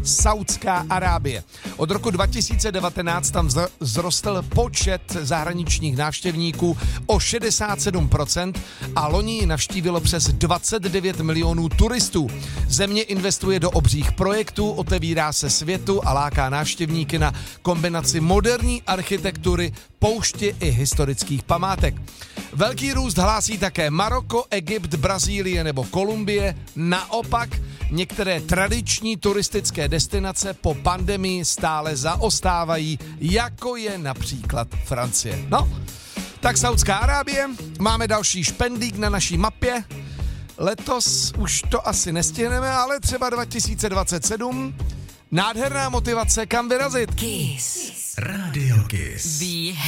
Saudská Arábie. Od roku 2019 tam vzrostl počet zahraničních návštěvníků o 67% a loni ji navštívilo přes 29 milionů turistů. Země investuje do obřích projektů, otevírá se světu a láká návštěvníky na kombinaci moderní architektury, pouště i historických památek. Velký růst hlásí také Maroko, Egypt, Brazílie nebo Kolumbie. Naopak některé tradiční turistické destinace po pandemii stále zaostávají, jako je například Francie. No, tak Saudská Arábie, máme další špendlík na naší mapě. Letos už to asi nestihneme, ale třeba 2027. Nádherná motivace, kam vyrazit. Kiss. Radio Kiss.